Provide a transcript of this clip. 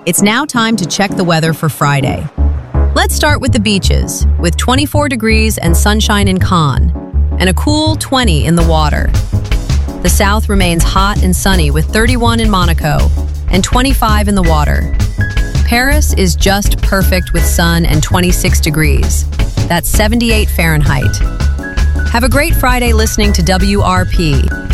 It's now time to check the weather for Friday. Let's start with the beaches, with 24 degrees and sunshine in Cannes, and a cool 20 in the water. The south remains hot and sunny with 31 in Monaco and 25 in the water. Paris is just perfect with sun and 26 degrees. That's 78 Fahrenheit. Have a great Friday listening to WRP.